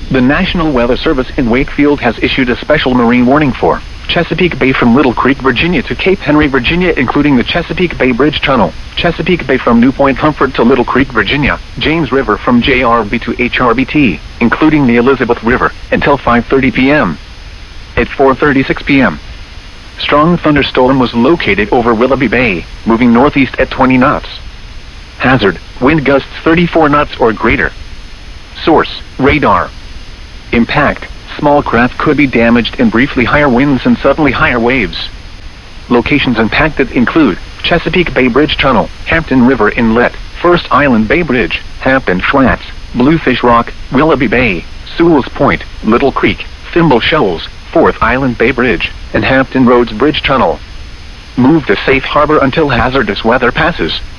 The National Weather Service in Wakefield has issued a special marine warning for Chesapeake Bay from Little Creek, Virginia to Cape Henry, Virginia, including the Chesapeake Bay Bridge Tunnel, Chesapeake Bay from New Point Comfort to Little Creek, Virginia, James River from JRB to HRBT, including the Elizabeth River, until 5:30 p.m. At 4:36 p.m., strong thunderstorm was located over Willoughby Bay, moving northeast at 20 knots. Hazard, wind gusts 34 knots or greater. Source, radar. Impact, small craft could be damaged in briefly higher winds and suddenly higher waves. Locations impacted include Chesapeake Bay Bridge Tunnel, Hampton River Inlet, First Island Bay Bridge, Hampton Flats, Bluefish Rock, Willoughby Bay, Sewell's Point, Little Creek, Thimble Shoals, Fourth Island Bay Bridge, and Hampton Roads Bridge Tunnel. Move to safe harbor until hazardous weather passes.